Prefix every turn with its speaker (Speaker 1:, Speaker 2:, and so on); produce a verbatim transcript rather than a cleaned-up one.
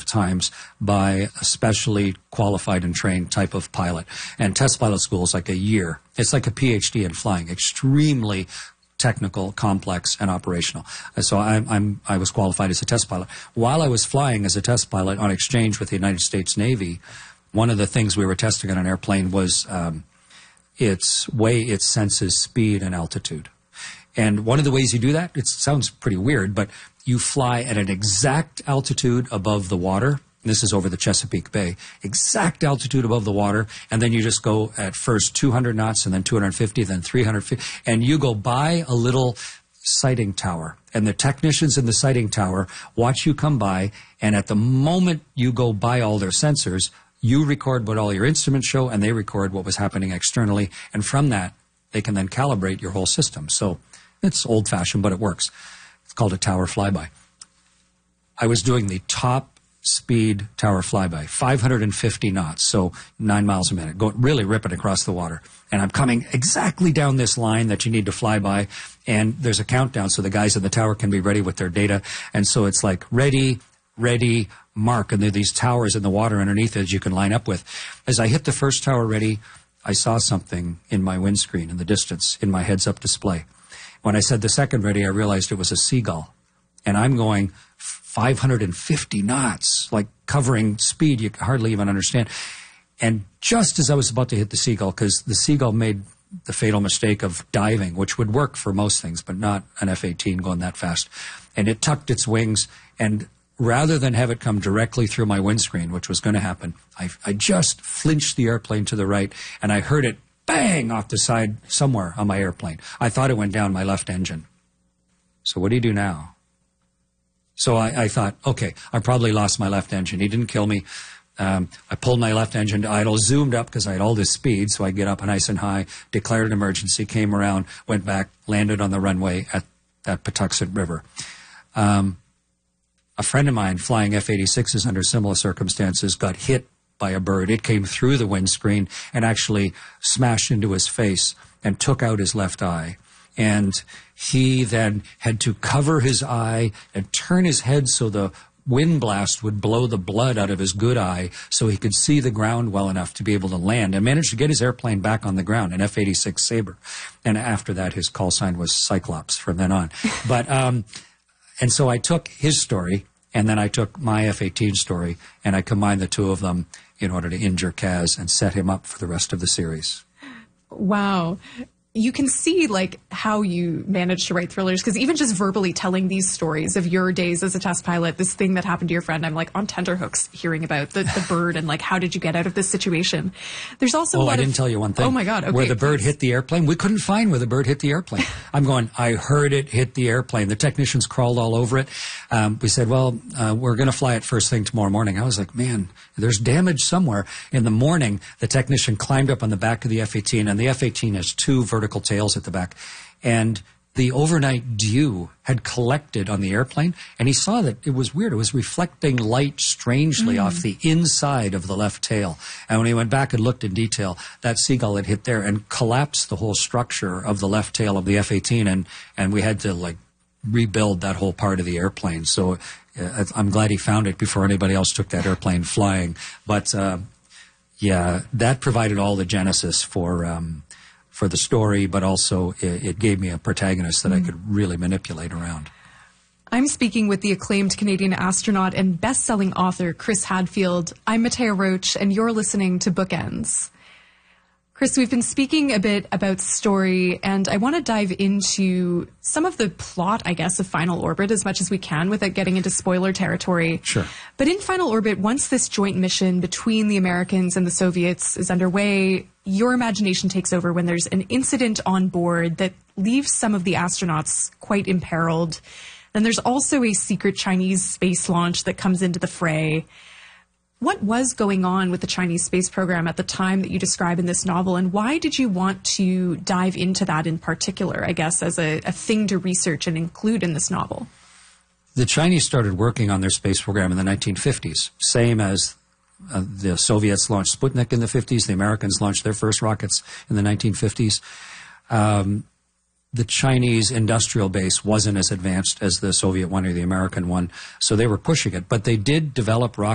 Speaker 1: times by a specially qualified and trained type of pilot. And test pilot school is like a year. It's like a P H D in flying, extremely technical, complex, and operational. So I'm, I'm, I was qualified as a test pilot. While I was flying as a test pilot on exchange with the United States Navy, one of the things we were testing on an airplane was um, its way it senses speed and altitude. And one of the ways you do that, it sounds pretty weird, but you fly at an exact altitude above the water. This is over the Chesapeake Bay. Exact altitude above the water, and then you just go at first two hundred knots, and then two hundred fifty, then three hundred fifty, and you go by a little sighting tower. And the technicians in the sighting tower watch you come by, and at the moment you go by all their sensors, you record what all your instruments show, and they record what was happening externally, and from that, they can then calibrate your whole system. So it's old-fashioned, but it works. It's called a tower flyby. I was doing the top speed tower flyby, five hundred fifty knots, so nine miles a minute, go really ripping across the water. And I'm coming exactly down this line that you need to fly by, and there's a countdown so the guys in the tower can be ready with their data. And so it's like ready, ready, mark, and there are these towers in the water underneath as you can line up with. As I hit the first tower ready, I saw something in my windscreen in the distance, in my heads-up display. When I said the second ready, I realized it was a seagull. And I'm going five hundred fifty knots, like covering speed you hardly even understand. And just as I was about to hit the seagull, because the seagull made the fatal mistake of diving, which would work for most things, but not an F eighteen going that fast. And it tucked its wings, and rather than have it come directly through my windscreen, which was going to happen, I, I just flinched the airplane to the right, and I heard it bang off the side somewhere on my airplane. I thought it went down my left engine. So what do you do now? So I, I thought, okay, I probably lost my left engine. He didn't kill me. Um, I pulled my left engine to idle, zoomed up because I had all this speed, so I get up nice and high, declared an emergency, came around, went back, landed on the runway at that Patuxent River. Um, a friend of mine flying F eighty-sixes under similar circumstances got hit by a bird. It came through the windscreen and actually smashed into his face and took out his left eye. And he then had to cover his eye and turn his head so the wind blast would blow the blood out of his good eye so he could see the ground well enough to be able to land, and managed to get his airplane back on the ground, an F eighty-six Sabre. And after that, his call sign was Cyclops from then on. But, um, and so I took his story, and then I took my F eighteen story, and I combined the two of them in order to injure Kaz and set him up for the rest of the series.
Speaker 2: Wow. You can see like how you manage to write thrillers, because even just verbally telling these stories of your days as a test pilot, this thing that happened to your friend, I'm like on tenterhooks hearing about the, the bird and like how did you get out of this situation. There's also
Speaker 1: oh,
Speaker 2: a lot
Speaker 1: I didn't
Speaker 2: of,
Speaker 1: tell you one thing.
Speaker 2: Oh my God! Okay,
Speaker 1: where the bird
Speaker 2: please.
Speaker 1: hit the airplane, we couldn't find where the bird hit the airplane. I'm going. I heard it hit the airplane. The technicians crawled all over it. Um, we said, well, uh, we're going to fly it first thing tomorrow morning. I was like, man, there's damage somewhere. In the morning, the technician climbed up on the back of the F eighteen, and the F eighteen has two vertical tails at the back. And the overnight dew had collected on the airplane, and he saw that it was weird. It was reflecting light strangely mm. off the inside of the left tail. And when he went back and looked in detail, that seagull had hit there and collapsed the whole structure of the left tail of the F eighteen, and, and we had to, like, rebuild that whole part of the airplane. So uh, I'm glad he found it before anybody else took that airplane flying. But, uh, yeah, that provided all the genesis for... Um, for the story, but also it, it gave me a protagonist that mm. I could really manipulate around.
Speaker 2: I'm speaking with the acclaimed Canadian astronaut and best-selling author Chris Hadfield. I'm Matea Roach, and you're listening to Bookends. Chris, we've been speaking a bit about story, and I want to dive into some of the plot, I guess, of Final Orbit as much as we can without getting into spoiler territory.
Speaker 1: Sure.
Speaker 2: But in Final Orbit, once this joint mission between the Americans and the Soviets is underway, your imagination takes over when there's an incident on board that leaves some of the astronauts quite imperiled. Then there's also a secret Chinese space launch that comes into the fray. What was going on with the Chinese space program at the time that you describe in this novel, and why did you want to dive into that in particular, I guess, as a, a thing to research and include in this novel?
Speaker 1: The Chinese started working on their space program in the nineteen fifties, same as uh, the Soviets launched Sputnik in the fifties, the Americans launched their first rockets in the nineteen fifties. Um, the Chinese industrial base wasn't as advanced as the Soviet one or the American one, so they were pushing it, but they did develop rockets